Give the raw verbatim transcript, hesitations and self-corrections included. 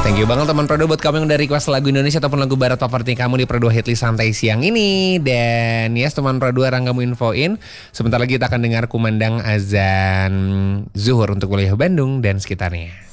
Thank you banget teman Prodo buat kamu yang udah request lagu Indonesia ataupun lagu barat favorit kamu di Prodo Hitlist Santai siang ini. Dan yes teman Prodo, orang kamu infoin, sebentar lagi kita akan dengar kumandang azan zuhur untuk wilayah Bandung dan sekitarnya.